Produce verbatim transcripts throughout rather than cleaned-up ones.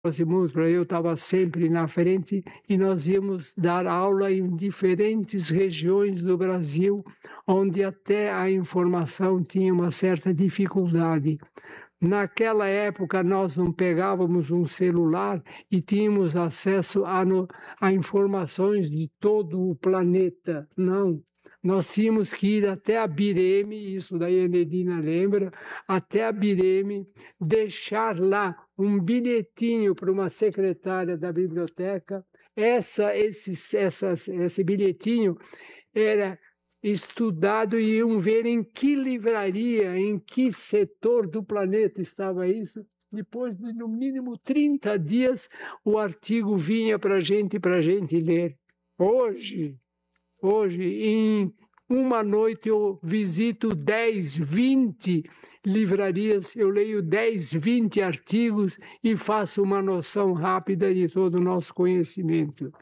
múltipla, eu estava sempre na frente e nós íamos dar aula em diferentes regiões do Brasil, onde até a informação tinha uma certa dificuldade. Naquela época, nós não pegávamos um celular e tínhamos acesso a, no, a informações de todo o planeta. Não. Nós tínhamos que ir até a Bireme, isso daí a Medina lembra, até a Bireme, deixar lá um bilhetinho para uma secretária da biblioteca. Essa, esse, essa, esse bilhetinho era estudado e iam ver em que livraria, em que setor do planeta estava isso. Depois de, no mínimo, trinta dias, o artigo vinha para a gente, para a gente ler. Hoje, hoje, em uma noite, eu visito dez, vinte livrarias, eu leio dez, vinte artigos e faço uma noção rápida de todo o nosso conhecimento.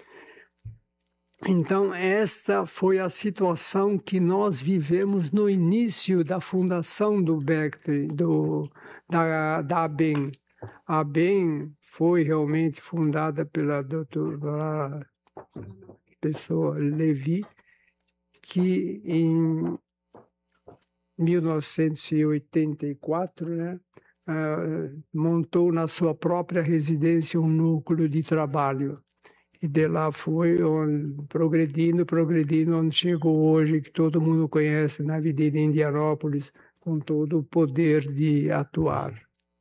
Então, esta foi a situação que nós vivemos no início da fundação do Bectre, do, da, da ABEM. A ABEM foi realmente fundada pela doutora pessoa Levi, que em mil novecentos e oitenta e quatro, né, uh, montou na sua própria residência um núcleo de trabalho. E de lá foi onde, progredindo, progredindo, onde chegou hoje, que todo mundo conhece, na Avenida Indianópolis, com todo o poder de atuar.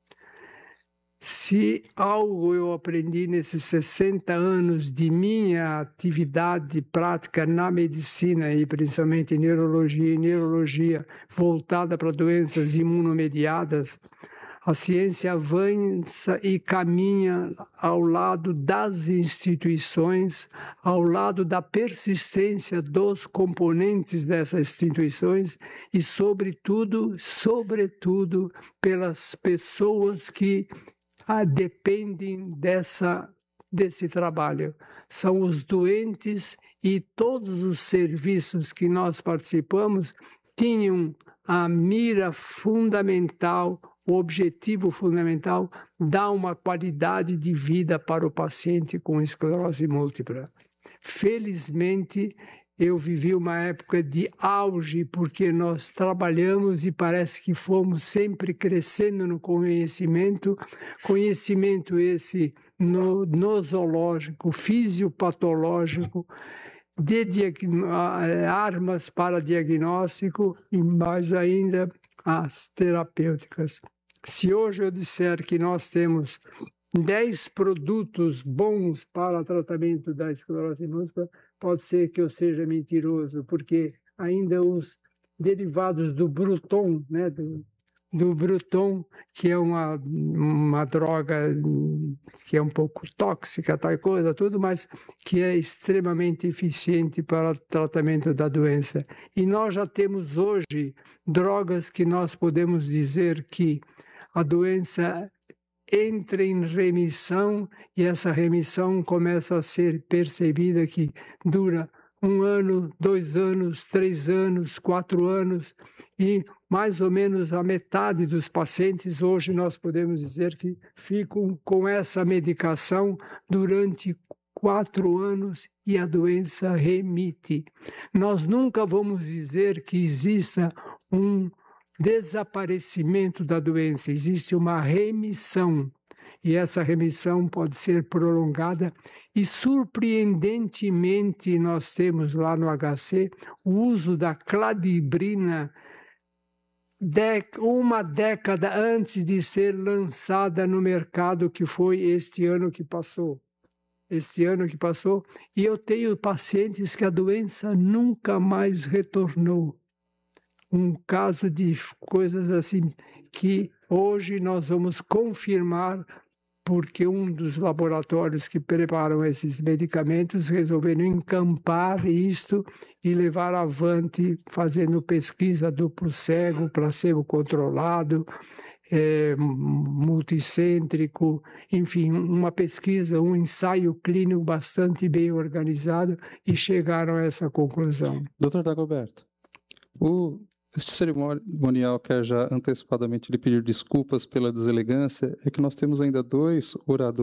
Se algo eu aprendi nesses sessenta anos de minha atividade prática na medicina, e principalmente em neurologia e neurologia voltada para doenças imunomediadas, a ciência avança e caminha ao lado das instituições, ao lado da persistência dos componentes dessas instituições e, sobretudo, sobretudo, pelas pessoas que ah, dependem dessa, desse trabalho. São os doentes e todos os serviços que nós participamos tinham a mira fundamental, o objetivo fundamental, dar uma qualidade de vida para o paciente com esclerose múltipla. Felizmente, eu vivi uma época de auge, porque nós trabalhamos e parece que fomos sempre crescendo no conhecimento, conhecimento esse no, nosológico, fisiopatológico, de armas para diagnóstico e mais ainda as terapêuticas. Se hoje eu disser que nós temos dez produtos bons para tratamento da esclerose múltipla, pode ser que eu seja mentiroso, porque ainda os derivados do Bruton, né, do, do Bruton, que é uma, uma droga que é um pouco tóxica, tal coisa, tudo, mas que é extremamente eficiente para o tratamento da doença. E nós já temos hoje drogas que nós podemos dizer que a doença entra em remissão e essa remissão começa a ser percebida que dura um ano, dois anos, três anos, quatro anos e mais ou menos a metade dos pacientes hoje nós podemos dizer que ficam com essa medicação durante quatro anos e a doença remite. Nós nunca vamos dizer que exista um desaparecimento da doença, existe uma remissão. E essa remissão pode ser prolongada e, surpreendentemente, nós temos lá no H C o uso da cladibrina uma década antes de ser lançada no mercado, que foi este ano que passou. Este ano que passou, e eu tenho pacientes que a doença nunca mais retornou. Um caso de coisas assim que hoje nós vamos confirmar, porque um dos laboratórios que preparam esses medicamentos resolveram encampar isto e levar avante, fazendo pesquisa duplo cego, placebo controlado, é, multicêntrico, enfim, uma pesquisa, um ensaio clínico bastante bem organizado e chegaram a essa conclusão. doutor Dagoberto, o Este cerimonial quer já antecipadamente lhe pedir desculpas pela deselegância, é que nós temos ainda dois oradores